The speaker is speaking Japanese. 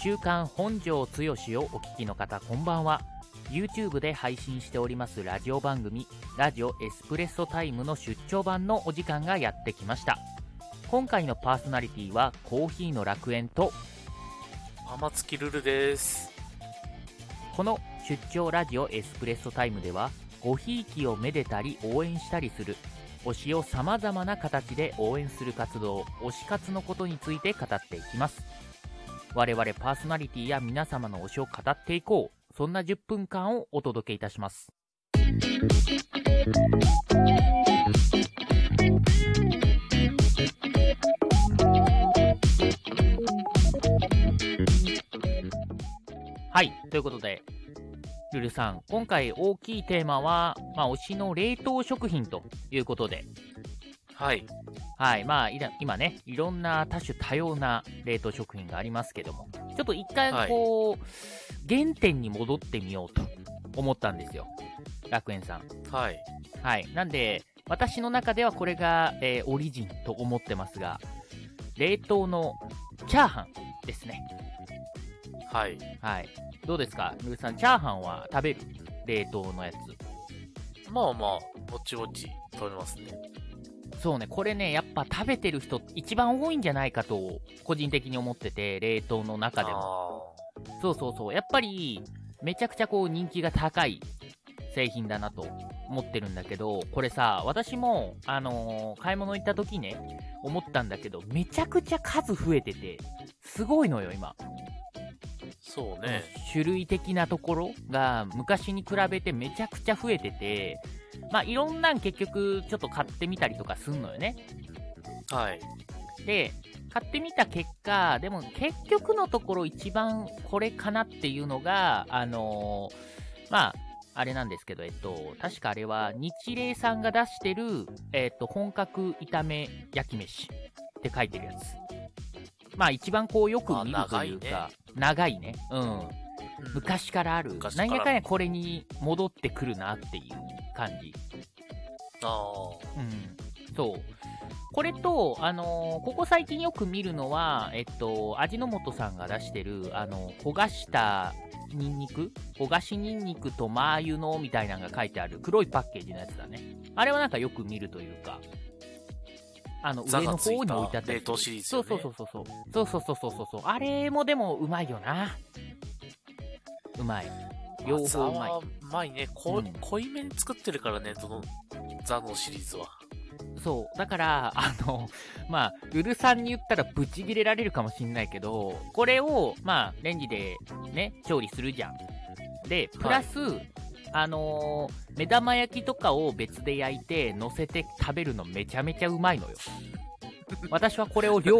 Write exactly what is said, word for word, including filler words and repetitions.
週刊本庄剛志をお聞きの方、こんばんは。 YouTube で配信しておりますラジオ番組ラジオエスプレッソタイムの出張版のお時間がやってきました。今回のパーソナリティはコーヒーの楽園と天月ルルです。 この出張ラジオエスプレッソタイムでは、ごひいきをめでたり応援したりする推しをさまざまな形で応援する活動、推し活のことについて語っていきます。我々パーソナリティや皆様の推しを語っていこう、そんなじゅっぷんかんをお届けいたします。はい、ということでルルさん、今回大きいテーマは、まあ、推しの冷凍食品ということで、 はいはい、まあ今ね、いろんな多種多様な冷凍食品がありますけども、ちょっと一回こう、はい、原点に戻ってみようと思ったんですよ、楽園さん。 はいはい、なんで私の中ではこれが、えー、オリジンと思ってますが、冷凍のチャーハンですね。 はいはい、どうですかルルさん、チャーハンは食べる？冷凍のやつ。 まあまあぼちぼち食べますね。 そうね、これね、やっぱ食べてる人一番多いんじゃないかと個人的に思ってて、冷凍の中でも。そうそうそう、やっぱりめちゃくちゃこう人気が高い製品だなと思ってるんだけど、これさ、私もあのー、買い物行った時ね、思ったんだけど、めちゃくちゃ数増えててすごいのよ今。 そうね、 種類的なところが昔に比べてめちゃくちゃ増えてて、まあいろんなん結局ちょっと買ってみたりとかすんのよね。 はい。 で、買ってみた結果、でも結局のところ一番これかなっていうのが、あのー、まああれなんですけど、えっと確かあれは日霊さんが出してる、えっと本格炒め焼き飯って書いてるやつ。まあ一番こうよく見るというか、長いね、長いね、うん、昔からある、何やかんやこれに戻ってくるなっていう感じ。 ああ、 うん、そう。これと、あのー、ここ最近よく見るのは、えっと味の素さんが出してる、あの焦がしたニンニク、焦がしニンニクとマー油のみたいなのが書いてある黒いパッケージのやつだね。あれはなんかよく見るというか、あの上の方に置いてあった冷凍シリーズよね。 そうそうそうそうそうそうそうそうそうそう、あれもでもうまいよな。うまい、両方うまい。 うまいね、こ、うん、濃いめに作ってるからね、どのザのシリーズは。 そうだから、あのまあルルさんに言ったらブチギレられるかもしんないけど、これをまあレンジでね調理するじゃん。でプラス、はい、あのー、目玉焼きとかを別で焼いて乗せて食べるのめちゃめちゃうまいのよ。私はこれを両